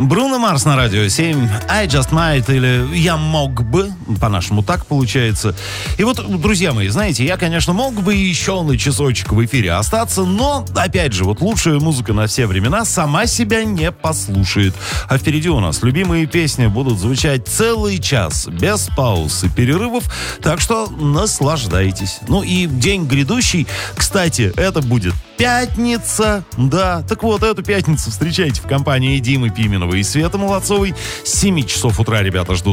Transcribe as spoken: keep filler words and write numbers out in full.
Бруно Марс на радио семь. I just might, или я мог бы, по-нашему так получается. И вот, друзья мои, знаете, я, конечно, мог бы еще на часочек в эфире остаться, но, опять же, вот лучшая музыка на все времена сама себя не послушает. А впереди у нас любимые песни будут звучать целый час, без пауз и перерывов, так что наслаждайтесь. Ну и день грядущий, кстати, это будет пятница, да. Так вот, эту пятницу встречайте в компании Димы Пименова и Светы Молодцовой. С семи часов утра ребята ждут